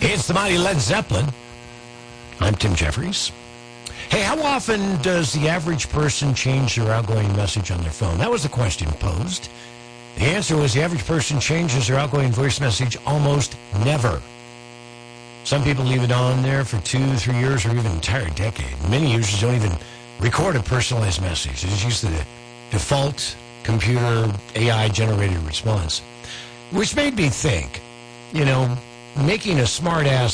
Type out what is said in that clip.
It's the mighty Led Zeppelin. I'm Tim Jeffries. Hey, how often does the average person change their outgoing message on their phone? That was the question posed. The answer was the average person changes their outgoing voice message almost never. Some people leave it on there for 2-3 years or even an entire decade. Many users don't even record a personalized message. They just use the default computer AI-generated response, which made me think, making a smart-ass